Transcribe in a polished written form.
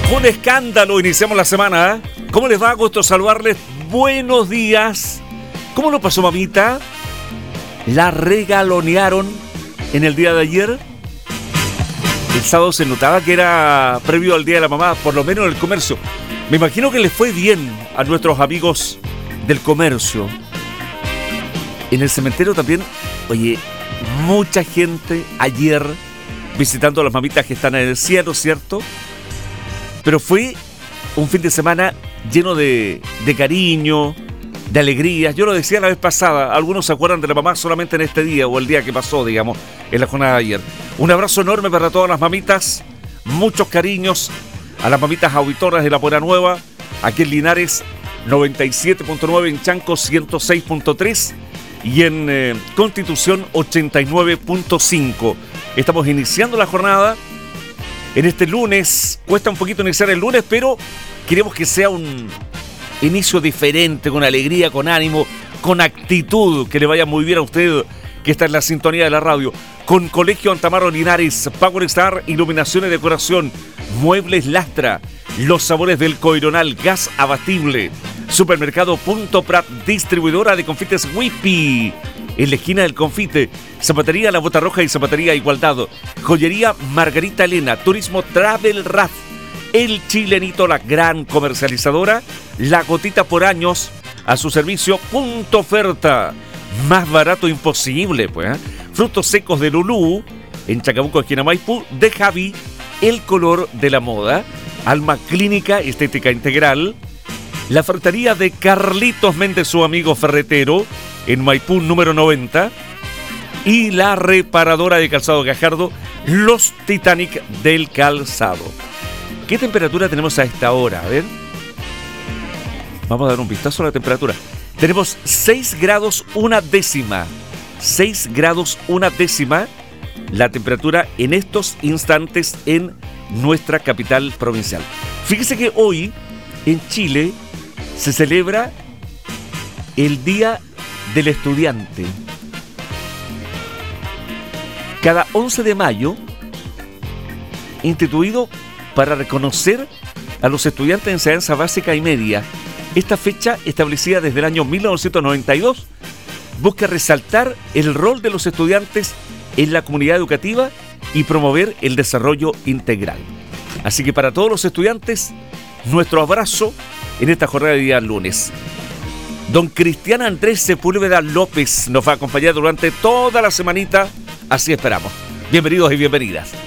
Un escándalo, iniciamos la semana. ¿Cómo les va? Gusto saludarles. Buenos días. ¿Cómo lo pasó, mamita? ¿La regalonearon en el día de ayer? El sábado se notaba que era previo al Día de la Mamá, por lo menos en el comercio. Me imagino que les fue bien a nuestros amigos del comercio. En el cementerio también, oye, mucha gente ayer visitando a las mamitas que están en el cielo, ¿cierto? Pero fue un fin de semana lleno de cariño, de alegría. Yo lo decía la vez pasada, algunos se acuerdan de la mamá solamente en este día o el día que pasó, digamos, en la jornada de ayer. Un abrazo enorme para todas las mamitas, muchos cariños a las mamitas auditoras de La Buena Nueva, aquí en Linares 97.9, en Chanco 106.3 y en Constitución 89.5. Estamos iniciando la jornada en este lunes. Cuesta un poquito iniciar el lunes, pero queremos que sea un inicio diferente, con alegría, con ánimo, con actitud, que le vaya muy bien a usted que está en la sintonía de la radio. Con Colegio Antamaro Linares, Power Star, iluminación y decoración, Muebles Lastra, los sabores del Coironal, gas abatible, Supermercado Punto Prat, distribuidora de confites Whippy, en la esquina del confite, Zapatería La Bota Roja y Zapatería Igualdad, Joyería Margarita Elena, Turismo Travel Raf, El Chilenito, la gran comercializadora, La Gotita por años, a su servicio, Punto Oferta, más barato imposible, pues, ¿eh? Frutos secos de Lulú, en Chacabuco, esquina Maipú, de Javi, el color de la moda, Alma Clínica, estética integral, la ferretería de Carlitos Méndez, su amigo ferretero, en Maipú número 90, y la reparadora de calzado Gajardo, Los Titanic del Calzado. ¿Qué temperatura tenemos a esta hora? A ver. Vamos a dar un vistazo a la temperatura. Tenemos 6 grados una décima. 6 grados una décima la temperatura en estos instantes en nuestra capital provincial. Fíjese que hoy en Chile se celebra el Día del Estudiante. Cada 11 de mayo, instituido para reconocer a los estudiantes de enseñanza básica y media. Esta fecha, establecida desde el año 1992, busca resaltar el rol de los estudiantes en la comunidad educativa y promover el desarrollo integral. Así que para todos los estudiantes, nuestro abrazo en esta jornada de día lunes. Don Cristian Andrés Sepúlveda López nos va a acompañar durante toda la semanita, así esperamos. Bienvenidos y bienvenidas.